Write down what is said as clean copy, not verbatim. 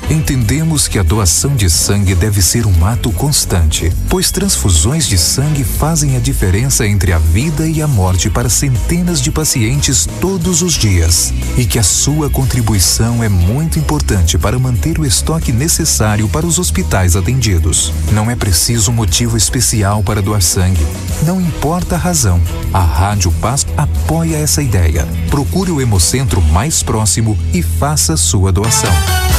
Entendemos que a doação de sangue deve ser um ato constante, pois transfusões de sangue fazem a diferença entre a vida e a morte para centenas de pacientes todos os dias, e que a sua contribuição é muito importante para manter o estoque necessário para os hospitais atendidos. Não é preciso motivo especial para doar sangue. Não importa a razão. A Rádio Paz apoia essa ideia. Procure o Hemocentro mais próximo e faça sua doação.